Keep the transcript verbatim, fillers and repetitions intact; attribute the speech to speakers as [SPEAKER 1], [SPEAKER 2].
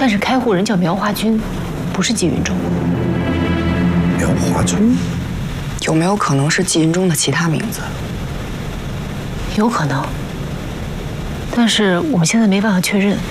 [SPEAKER 1] 但是开户人叫苗华军，不是纪云中。
[SPEAKER 2] 苗华军，
[SPEAKER 3] 有没有可能是纪云中的其他名字？
[SPEAKER 1] 有可能，但是我们现在没办法确认。